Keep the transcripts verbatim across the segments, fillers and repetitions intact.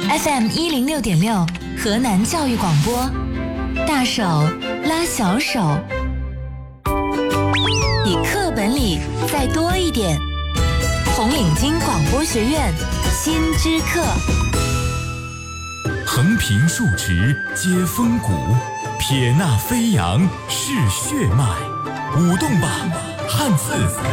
F M 一零六点六，河南教育广播，大手拉小手，比课本里再多一点。红领巾广播学院新知课， 横平竖直接风骨，撇捺飞扬是血脉，舞动吧汉字。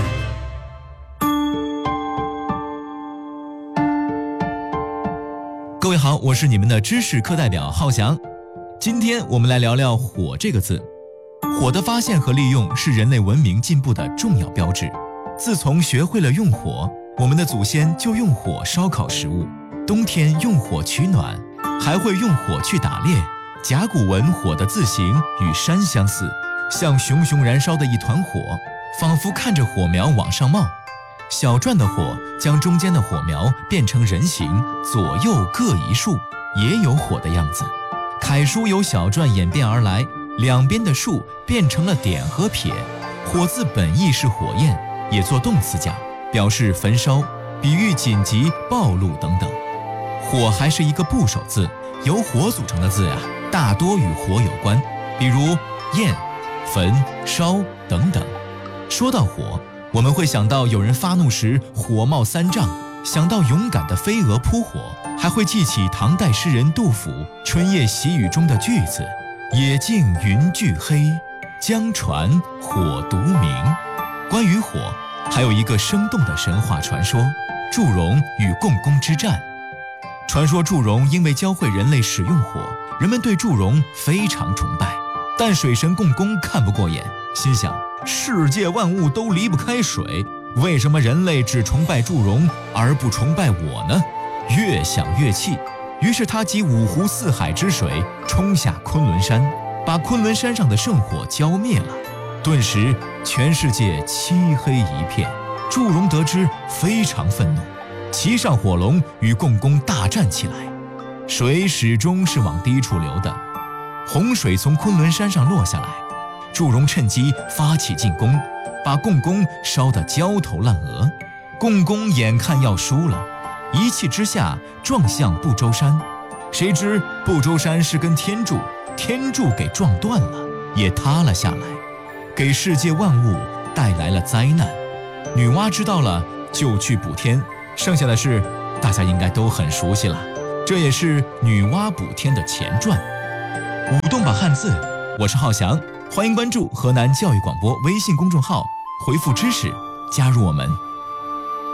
各位好，我是你们的知识课代表浩翔。今天我们来聊聊火这个字。火的发现和利用是人类文明进步的重要标志。自从学会了用火，我们的祖先就用火烧烤食物，冬天用火取暖，还会用火去打猎。甲骨文火的字形与山相似，像熊熊燃烧的一团火，仿佛看着火苗往上冒。小篆的火将中间的火苗变成人形，左右各一竖，也有火的样子。楷书由小篆演变而来，两边的竖变成了点和撇。火字本意是火焰，也做动词讲，表示焚烧，比喻紧急、暴露等等。火还是一个部首字，由火组成的字呀，大多与火有关，比如焰、焚、烧等等。说到火，我们会想到有人发怒时火冒三丈，想到勇敢的飞蛾扑火，还会记起唐代诗人杜甫《春夜喜雨》中的句子：野径云俱黑，江船火独明。关于火，还有一个生动的神话传说——祝融与共工之战。传说祝融因为教会人类使用火，人们对祝融非常崇拜。但水神共工看不过眼，心想世界万物都离不开水，为什么人类只崇拜祝融而不崇拜我呢？越想越气，于是他集五湖四海之水冲下昆仑山，把昆仑山上的圣火浇灭了。顿时全世界漆黑一片。祝融得知非常愤怒，骑上火龙与共工大战起来。水始终是往低处流的，洪水从昆仑山上落下来，祝融趁机发起进攻，把共工烧得焦头烂额。共工眼看要输了，一气之下撞向不周山，谁知不周山是根天柱，天柱给撞断了，也塌了下来，给世界万物带来了灾难。女娲知道了就去补天，剩下的事大家应该都很熟悉了，这也是女娲补天的前传。舞动吧汉字，我是浩翔，欢迎关注河南教育广播微信公众号，回复知识加入我们。